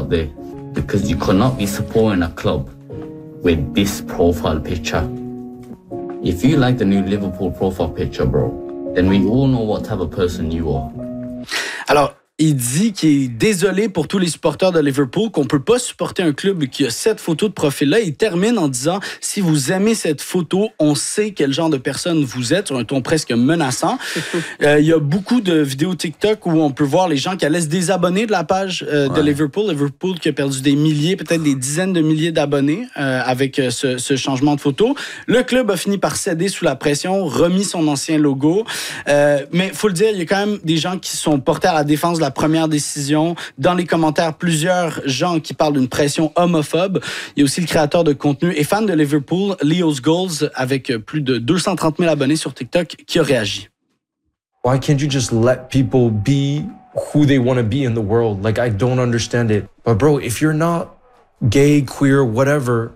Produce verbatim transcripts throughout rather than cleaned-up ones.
out there because you cannot be supporting a club with this profile picture. If you like the new Liverpool profile picture, bro, then we all know what type of person you are. Alors, il dit qu'il est désolé pour tous les supporters de Liverpool, qu'on peut pas supporter un club qui a cette photo de profil-là. Il termine en disant, si vous aimez cette photo, on sait quel genre de personne vous êtes, sur un ton presque menaçant. euh, il y a beaucoup de vidéos TikTok où on peut voir les gens qui allaient se désabonner de la page euh, de ouais. Liverpool. Liverpool qui a perdu des milliers, peut-être des dizaines de milliers d'abonnés euh, avec euh, ce, ce changement de photo. Le club a fini par céder sous la pression, remis son ancien logo. Euh, mais il faut le dire, il y a quand même des gens qui sont portés à la défense de la première décision. Dans les commentaires, plusieurs gens qui parlent d'une pression homophobe. Il y a aussi le créateur de contenu et fan de Liverpool, Leo's Goals, avec plus de deux cent trente mille abonnés sur TikTok, qui a réagi. Why can't you just let people be who they want to be in the world? Like, I don't understand it. But bro, if you're not gay, queer, whatever,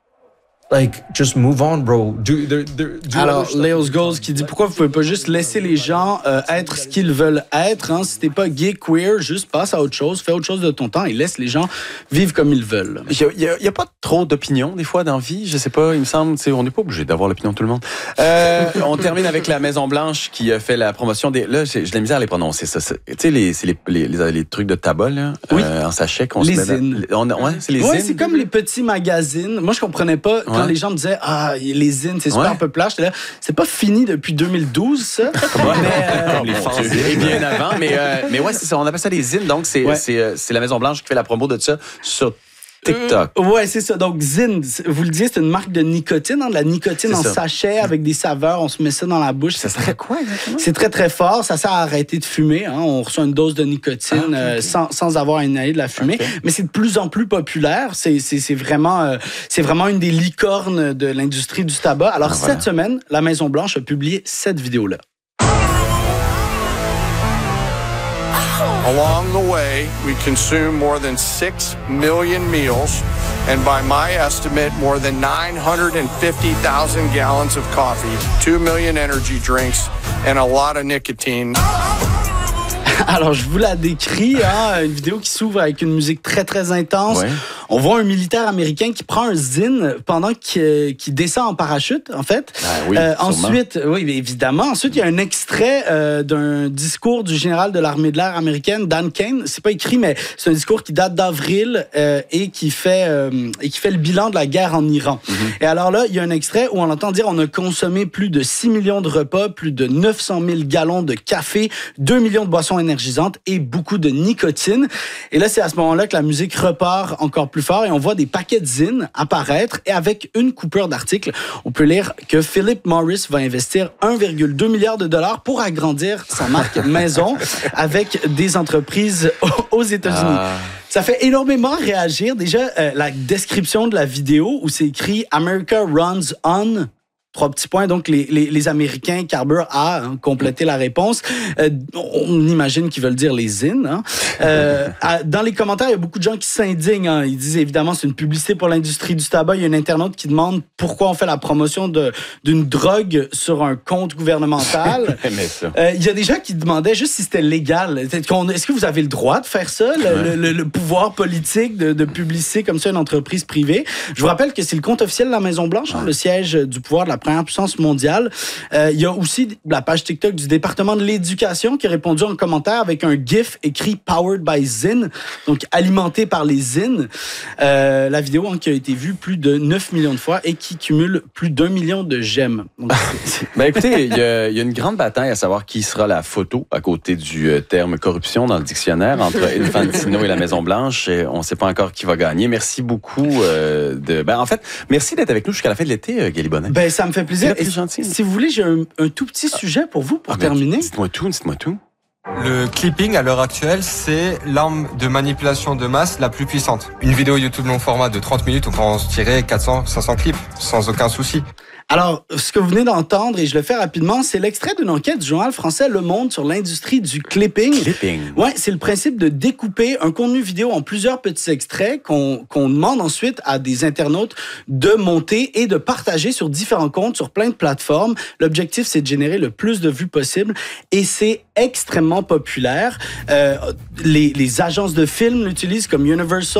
like, just move on, bro. Do, do, do, do Alors, Leo's Goals qui dit pourquoi vous pouvez pas juste laisser les gens euh, être ce qu'ils veulent être. Hein? Si t'es pas gay, queer, juste passe à autre chose, fais autre chose de ton temps et laisse les gens vivre comme ils veulent. Il y a, il y a pas trop d'opinion des fois dans la vie, je sais pas, il me semble, on n'est pas obligé d'avoir l'opinion de tout le monde. Euh, on termine avec la Maison Blanche qui a fait la promotion des... Là, j'ai, j'ai la misère à les prononcer, ça. Tu sais, les, c'est les, les, les, les trucs de tabac, là, oui. euh, en sachet qu'on les se met... Zines. Dans, on, ouais, c'est les ouais, zines. C'est comme les petits magazines. Moi, je comprenais pas quand ouais. les gens me disaient « Ah, les zines, c'est super ouais. populaire. » J'étais là, c'est pas fini depuis deux mille douze, ça. Ouais. Mais, euh, les fanzines. Et bien avant. Mais, euh, mais ouais, c'est ça. On appelle ça les zines. Donc, c'est, ouais. c'est, c'est la Maison Blanche qui fait la promo de ça sur TikTok. Euh, ouais, c'est ça. Donc, Zyn, vous le disiez, c'est une marque de nicotine, hein, de la nicotine c'est en ça. Sachet avec des saveurs. On se met ça dans la bouche. Ça serait quoi exactement? C'est très, très fort. Ça sert à arrêter de fumer. Hein. On reçoit une dose de nicotine ah, okay, euh, okay. Sans, sans avoir à inhaler de la fumée. Okay. Mais c'est de plus en plus populaire. C'est, c'est, c'est, vraiment, euh, c'est vraiment une des licornes de l'industrie du tabac. Alors, ah, voilà. Cette semaine, la Maison-Blanche a publié cette vidéo-là. Along the way, we consume more than six million meals, and by my estimate, more than nine hundred fifty thousand gallons of coffee, two million energy drinks, and a lot of nicotine. Alors, je vous la décris, hein, une vidéo qui s'ouvre avec une musique très, très intense. Ouais. On voit un militaire américain qui prend un zine pendant qu'il, qu'il descend en parachute, en fait. Ah oui, euh, ensuite, oui, évidemment. Ensuite, il y a un extrait euh, d'un discours du général de l'armée de l'air américaine, Dan Kane. C'est pas écrit, mais c'est un discours qui date d'avril euh, et qui fait euh, et qui fait le bilan de la guerre en Iran. Mm-hmm. Et alors là, il y a un extrait où on entend dire on a consommé plus de six millions de repas, plus de neuf cent mille gallons de café, deux millions de boissons énergisantes et beaucoup de nicotine. Et là, c'est à ce moment-là que la musique repart encore plus fort et on voit des paquets de zines apparaître et avec une coupure d'articles, on peut lire que Philip Morris va investir un virgule deux milliard de dollars pour agrandir sa marque maison avec des entreprises aux États-Unis. Ah. Ça fait énormément réagir. Déjà, euh, la description de la vidéo où c'est écrit « America runs on ». Trois petits points. Donc, les, les, les Américains carburent à hein, compléter la réponse. Euh, on imagine qu'ils veulent dire les zines. Hein. Euh, à, dans les commentaires, il y a beaucoup de gens qui s'indignent. Hein. Ils disent évidemment c'est une publicité pour l'industrie du tabac. Il y a un internaute qui demande pourquoi on fait la promotion de, d'une drogue sur un compte gouvernemental. Euh, il y a des gens qui demandaient juste si c'était légal. Est-ce que vous avez le droit de faire ça, le, ouais. le, le, le pouvoir politique de, de publiciter comme ça une entreprise privée? Je vous rappelle que c'est le compte officiel de la Maison-Blanche, ouais. hein, le siège du pouvoir de la première puissance mondiale. Euh, il y a aussi la page TikTok du département de l'éducation qui a répondu en commentaire avec un gif écrit « Powered by Zyn », donc alimenté par les zines. Euh, la vidéo hein, qui a été vue plus de neuf millions de fois et qui cumule plus d'un million de j'aime. Donc, ben écoutez, il y, y a une grande bataille à savoir qui sera la photo à côté du euh, terme corruption dans le dictionnaire entre Infantino et la Maison-Blanche. Et on ne sait pas encore qui va gagner. Merci beaucoup. Euh, de, ben, en fait, merci d'être avec nous jusqu'à la fin de l'été, euh, Gali Bonnet. Ben, ça me fait plaisir. Et gentil. Si vous voulez, j'ai un, un tout petit sujet pour vous, pour ah, terminer. Dites-moi tout, dites-moi tout. Le clipping, à l'heure actuelle, c'est l'arme de manipulation de masse la plus puissante. Une vidéo YouTube long format de trente minutes, on peut en tirer quatre cents, cinq cents clips, sans aucun souci. Alors, ce que vous venez d'entendre, et je le fais rapidement, c'est l'extrait d'une enquête du journal français Le Monde sur l'industrie du clipping. Clipping. Ouais, c'est le principe de découper un contenu vidéo en plusieurs petits extraits qu'on, qu'on demande ensuite à des internautes de monter et de partager sur différents comptes, sur plein de plateformes. L'objectif, c'est de générer le plus de vues possible et c'est extrêmement populaire. Euh, les, les agences de films l'utilisent comme Universal,